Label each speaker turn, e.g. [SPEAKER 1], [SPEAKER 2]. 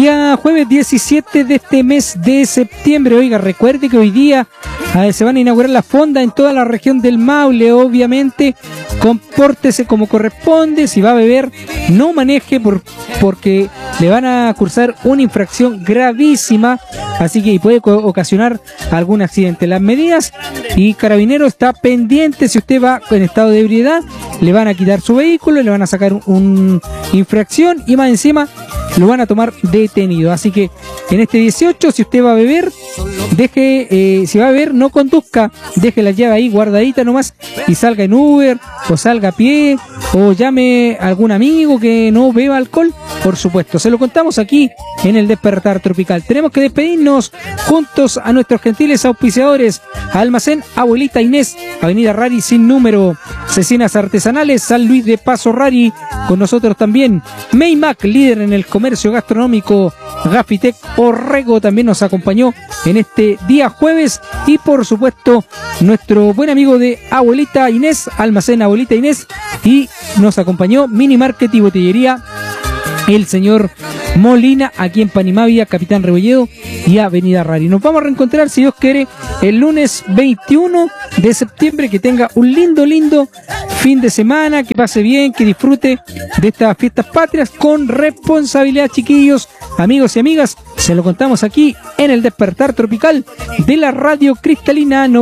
[SPEAKER 1] Día jueves 17 de este mes de septiembre. Oiga, recuerde que hoy día se van a inaugurar las fondas en toda la región del Maule. Obviamente, compórtese como corresponde. Si va a beber, no maneje porque le van a cursar una infracción gravísima. Así que puede ocasionar algún accidente. Las medidas, y Carabinero está pendiente. Si usted va en estado de ebriedad, le van a quitar su vehículo, le van a sacar una infracción y más encima lo van a tomar detenido. Así que en este 18, si usted va a beber, si va a beber, no conduzca, deje la llave ahí guardadita nomás y salga en Uber o salga a pie o llame a algún amigo que no beba alcohol. Por supuesto, se lo contamos aquí en el Despertar Tropical. Tenemos que despedirnos juntos a nuestros gentiles auspiciadores: Almacén Abuelita Inés, Avenida Rari sin número, Cecinas Artesanales, San Luis de Paso Rari. Con nosotros también Maymac, líder en el comercio gastronómico. Gafitec Orrego también nos acompañó en este día jueves. Y por supuesto, nuestro buen amigo de Abuelita Inés, Almacén Abuelita Inés. Y nos acompañó Mini Market y Botillería el señor Molina, aquí en Panimavia, Capitán Rebolledo y Avenida Rari. Nos vamos a reencontrar, si Dios quiere, el lunes 21 de septiembre. Que tenga un lindo fin de semana, que pase bien, que disfrute de estas fiestas patrias con responsabilidad, chiquillos, amigos y amigas. Se lo contamos aquí en el Despertar Tropical de la Radio Cristalina